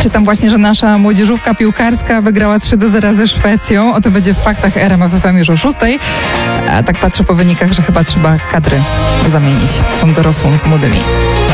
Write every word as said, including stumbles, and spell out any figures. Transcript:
Czytam właśnie, że nasza młodzieżówka piłkarska wygrała trzy do zera ze Szwecją. O to będzie w faktach R M F F M już o szóstej. A tak patrzę po wynikach, że chyba trzeba kadry zamienić, tą dorosłą z młodymi.